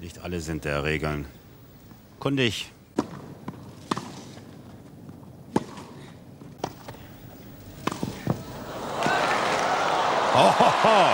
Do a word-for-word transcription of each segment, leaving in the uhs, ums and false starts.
Nicht alle sind der Regeln kundig. Oh, ho, ho.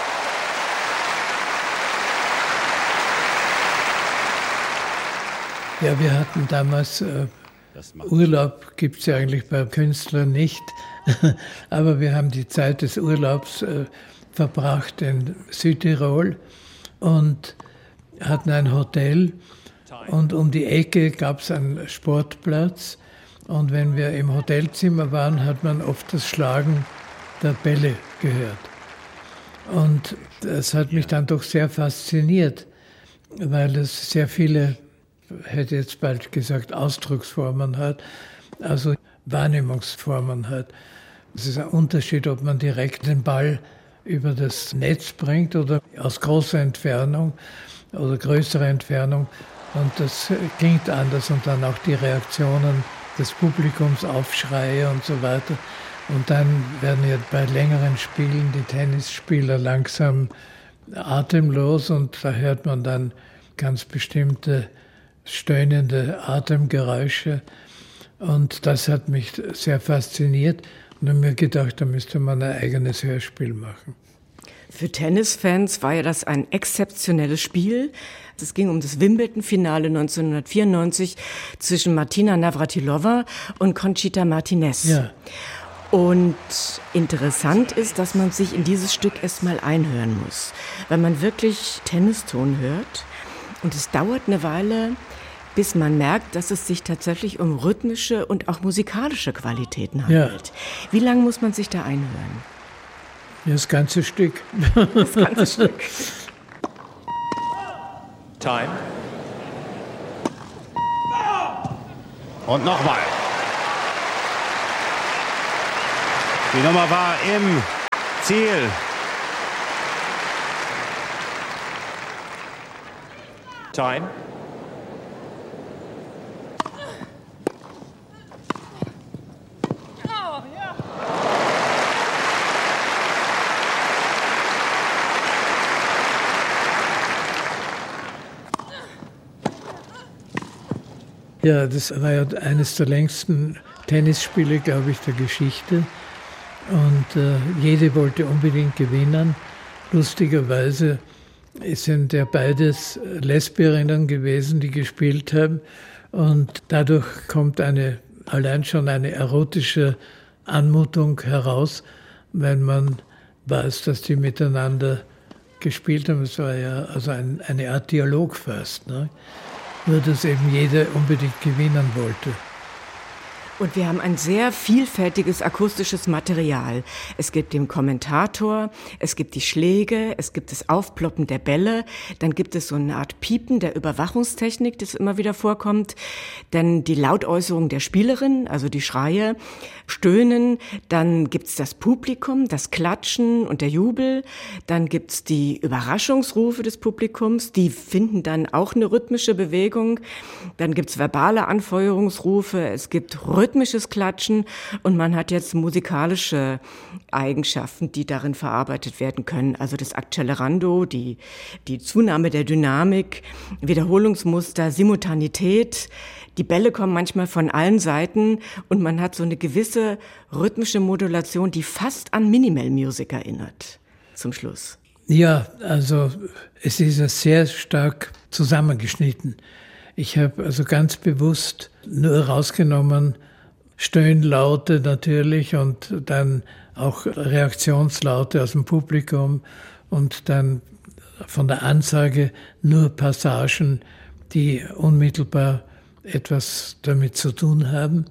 Ja, wir hatten damals äh, Urlaub, gibt es ja eigentlich bei Künstlern nicht, aber wir haben die Zeit des Urlaubs äh, verbracht in Südtirol und hatten ein Hotel und um die Ecke gab es einen Sportplatz und wenn wir im Hotelzimmer waren, hat man oft das Schlagen der Bälle gehört. Und das hat mich dann doch sehr fasziniert, weil es sehr viele, hätte jetzt bald gesagt, Ausdrucksformen hat, also Wahrnehmungsformen hat. Es ist ein Unterschied, ob man direkt den Ball über das Netz bringt oder aus großer Entfernung oder größerer Entfernung. Und das klingt anders und dann auch die Reaktionen des Publikums, Aufschreie und so weiter. Und dann werden ja bei längeren Spielen die Tennisspieler langsam atemlos und da hört man dann ganz bestimmte stöhnende Atemgeräusche. Und das hat mich sehr fasziniert und habe mir gedacht, da müsste man ein eigenes Hörspiel machen. Für Tennisfans war ja das ein exzeptionelles Spiel. Es ging um das Wimbledon-Finale neunzehnhundertvierundneunzig zwischen Martina Navratilova und Conchita Martinez. Ja. Und interessant ist, dass man sich in dieses Stück erstmal einhören muss, weil man wirklich Tenniston hört. Und es dauert eine Weile, bis man merkt, dass es sich tatsächlich um rhythmische und auch musikalische Qualitäten handelt. Ja. Wie lange muss man sich da einhören? Das ganze Stück. Das ganze Stück. Time. Und nochmal. Die Nummer war im Ziel. Time. Ja, das war ja eines der längsten Tennisspiele, glaube ich, der Geschichte. Und äh, jede wollte unbedingt gewinnen. Lustigerweise sind ja beides Lesbierinnen gewesen, die gespielt haben. Und dadurch kommt eine, allein schon eine erotische Anmutung heraus, wenn man weiß, dass die miteinander gespielt haben. Es war ja also ein, eine Art Dialog fast, ne? Nur, dass eben jeder unbedingt gewinnen wollte. Und wir haben ein sehr vielfältiges akustisches Material. Es gibt den Kommentator, es gibt die Schläge, es gibt das Aufploppen der Bälle, dann gibt es so eine Art Piepen der Überwachungstechnik, das immer wieder vorkommt, dann die Lautäußerung der Spielerin, also die Schreie, Stöhnen, dann gibt's das Publikum, das Klatschen und der Jubel, dann gibt's die Überraschungsrufe des Publikums, die finden dann auch eine rhythmische Bewegung, dann gibt's verbale Anfeuerungsrufe, es gibt rhythmisches Klatschen und man hat jetzt musikalische Eigenschaften, die darin verarbeitet werden können. Also das Accelerando, die, die Zunahme der Dynamik, Wiederholungsmuster, Simultanität. Die Bälle kommen manchmal von allen Seiten und man hat so eine gewisse rhythmische Modulation, die fast an Minimal Music erinnert, zum Schluss. Ja, also es ist ja sehr stark zusammengeschnitten. Ich habe also ganz bewusst nur rausgenommen Stöhnlaute natürlich und dann auch Reaktionslaute aus dem Publikum und dann von der Ansage nur Passagen, die unmittelbar etwas damit zu tun haben,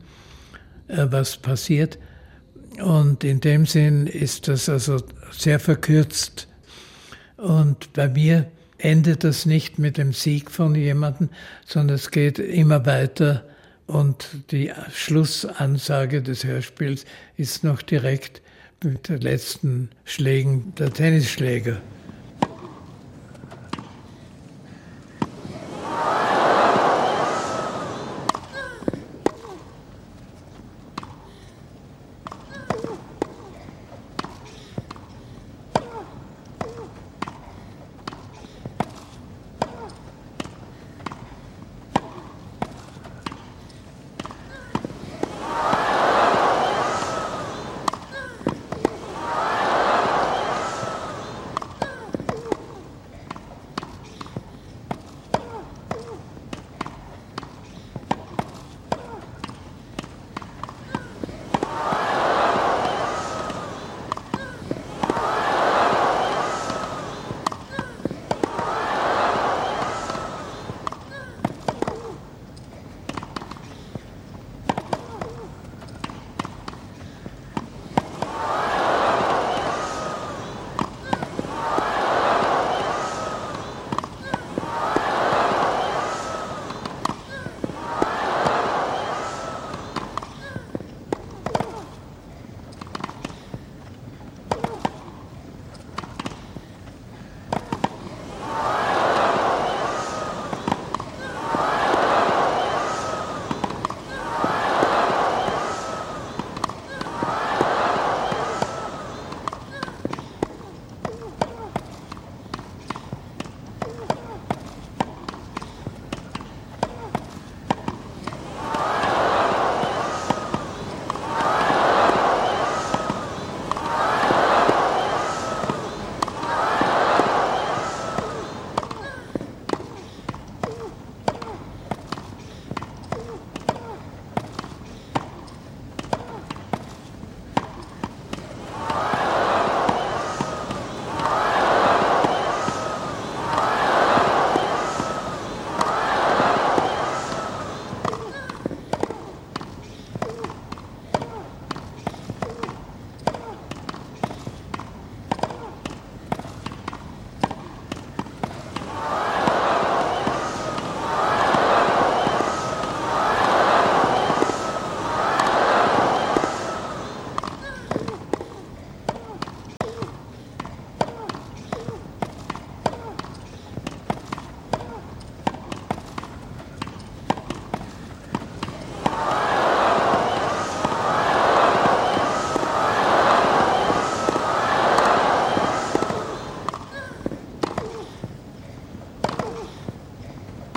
was passiert. Und in dem Sinn ist das also sehr verkürzt. Und bei mir endet das nicht mit dem Sieg von jemandem, sondern es geht immer weiter und die Schlussansage des Hörspiels ist noch direkt mit den letzten Schlägen der Tennisschläger.